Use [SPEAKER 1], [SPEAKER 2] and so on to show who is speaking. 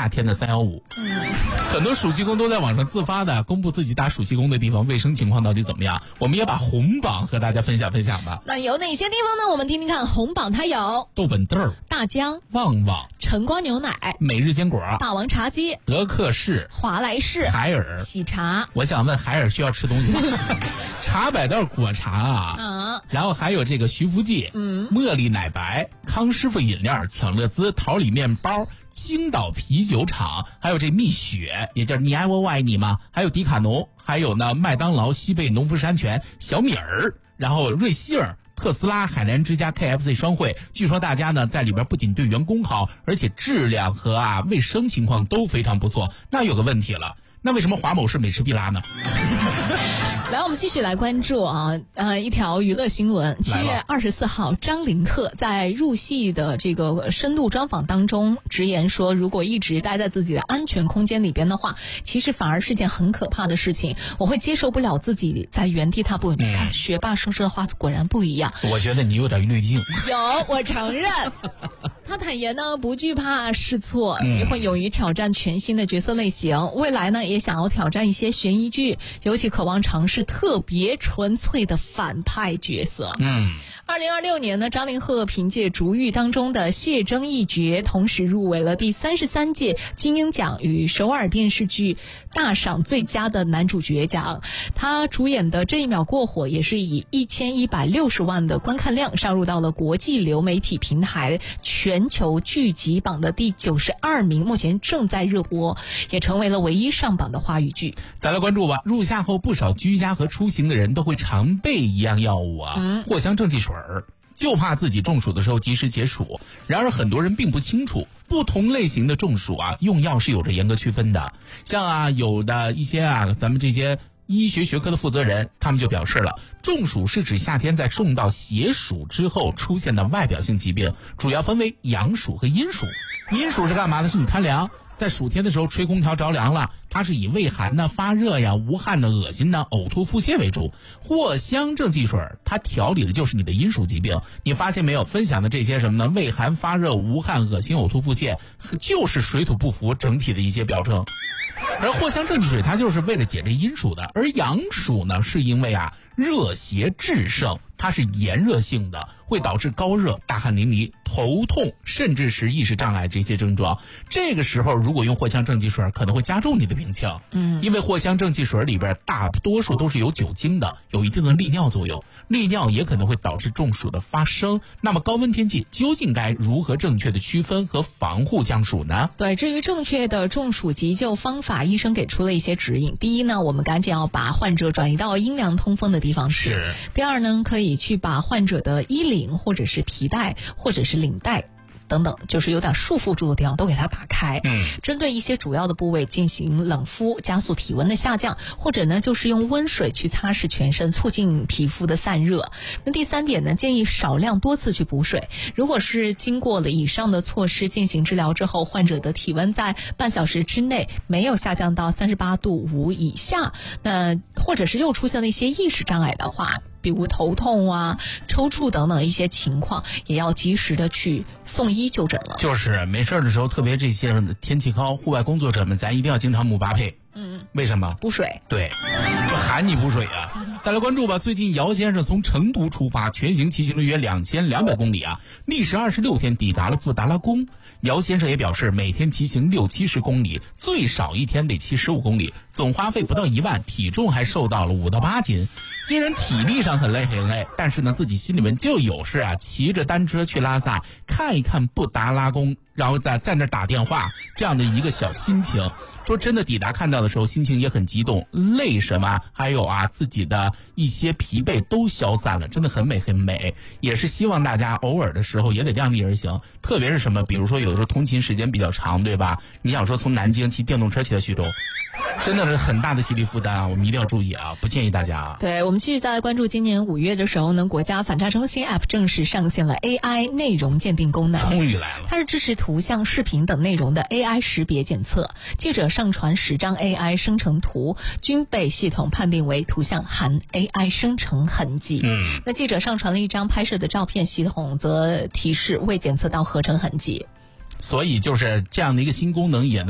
[SPEAKER 1] 夏天的315。很多暑期工都在网上自发的公布自己打暑期工的地方卫生情况到底怎么样，我们也把红榜和大家分享吧。
[SPEAKER 2] 那有哪些地方呢？我们听听看。红榜它有
[SPEAKER 1] 豆粉豆、
[SPEAKER 2] 大江、
[SPEAKER 1] 旺旺、
[SPEAKER 2] 晨光牛奶、
[SPEAKER 1] 每日坚果、
[SPEAKER 2] 大王茶姬、
[SPEAKER 1] 德克士、
[SPEAKER 2] 华莱士、
[SPEAKER 1] 海尔、
[SPEAKER 2] 喜茶。
[SPEAKER 1] 我想问海尔需要吃东西吗？茶百道果茶啊，然后还有这个徐福记、茉莉奶白、康师傅饮料、抢乐滋、桃李面包、青岛啤酒厂，还有这蜜雪，也叫你爱我爱你吗？还有迪卡侬，还有呢麦当劳、西贝、农夫山泉、小米儿，然后瑞幸、特斯拉、海澜之家、KFC 双汇。据说大家呢在里边不仅对员工好，而且质量和卫生情况都非常不错。那有个问题了，那为什么华某是美食必拉呢？
[SPEAKER 2] 来，我们继续来关注一条娱乐新闻。7月24号，张凌赫在入戏的这个深度专访当中直言说，如果一直待在自己的安全空间里边的话，其实反而是件很可怕的事情。我会接受不了自己在原地踏步。学霸说的话果然不一样。
[SPEAKER 1] 我觉得你有点滤镜。
[SPEAKER 2] 有，我承认。他坦言呢，不惧怕试错，也会勇于挑战全新的角色类型。未来呢，也想要挑战一些悬疑剧，尤其渴望尝试特别纯粹的反派角色。2026年呢，张凌赫凭借《逐狱》当中的谢征一角，同时入围了第33届金鹰奖与首尔电视剧大赏最佳的男主角奖。他主演的《这一秒过火》也是以1160万的观看量上入到了国际流媒体平台全球剧集榜的第92名，目前正在热播，也成为了唯一上榜的华语剧。
[SPEAKER 1] 再来关注吧。入夏后，不少居家和出行的人都会常备一样药物藿香正气水，就怕自己中暑的时候及时解暑。然而很多人并不清楚，不同类型的中暑用药是有着严格区分的。像有的一些咱们这些医学学科的负责人，他们就表示了，中暑是指夏天在重到邪暑之后出现的外表性疾病，主要分为阳暑和阴暑。阴暑是干嘛的？是你贪凉，在暑天的时候吹空调着凉了，它是以畏寒的、发热呀、无汗的、恶心的、呕吐腹泻为主。藿香正气水它调理的就是你的阴暑疾病。你发现没有，分享的这些什么呢？畏寒、发热、无汗、恶心、呕吐、腹泻，就是水土不服整体的一些表征。而藿香正气水它就是为了解这阴暑的，而阳暑呢，是因为热邪炽盛，它是炎热性的，会导致高热、大汗淋漓、头痛，甚至是意识障碍这些症状。这个时候如果用藿香正气水，可能会加重你的病情。因为藿香正气水里边大多数都是有酒精的，有一定的利尿作用，利尿也可能会导致中暑的发生。那么高温天气究竟该如何正确的区分和防护降暑呢？
[SPEAKER 2] 对，至于正确的中暑急救方法，医生给出了一些指引。第一呢，我们赶紧要把患者转移到阴凉通风的地方去。第二呢，可以去把患者的衣领或者是皮带或者是领带等等，就是有点束缚住的地方都给它打开。针对一些主要的部位进行冷敷，加速体温的下降，或者呢就是用温水去擦拭全身，促进皮肤的散热。那第三点呢，建议少量多次去补水。如果是经过了以上的措施进行治疗之后，患者的体温在半小时之内没有下降到38度5以下，那或者是又出现了一些意识障碍的话，比如头痛抽搐等等一些情况，也要及时的去送医就诊了。
[SPEAKER 1] 就是没事的时候，特别这些天气高，户外工作者们，咱一定要经常搭配。为什么？
[SPEAKER 2] 补水。
[SPEAKER 1] 对，就喊你补水再来关注吧。最近姚先生从成都出发，全行骑行了约2200公里历时26天抵达了布达拉宫。姚先生也表示，每天骑行60-70公里，最少一天得骑15公里，总花费不到1万，体重还瘦到了5到8斤。虽然体力上很累，但是呢，自己心里面就有事骑着单车去拉萨看一看布达拉宫，然后在那打电话，这样的一个小心情。说真的，抵达看到的时候心情也很激动，累什么还有自己的一些疲惫都消散了，真的很美很美。也是希望大家偶尔的时候也得量力而行，特别是什么，比如说有的时候通勤时间比较长，对吧？你想说从南京骑电动车骑到徐州，真的是很大的体力负担我们一定要注意不建议大家
[SPEAKER 2] 对，我们继续再来关注今年5月的时候呢，国家反诈中心 App 正式上线了 AI 内容鉴定功能。
[SPEAKER 1] 终于来了，
[SPEAKER 2] 它是支持图像、视频等内容的 AI 识别检测，记者上传10张 AI 生成图，均被系统判定为图像含 AI 生成痕迹。那记者上传了一张拍摄的照片，系统则提示未检测到合成痕迹。
[SPEAKER 1] 所以就是这样的一个新功能也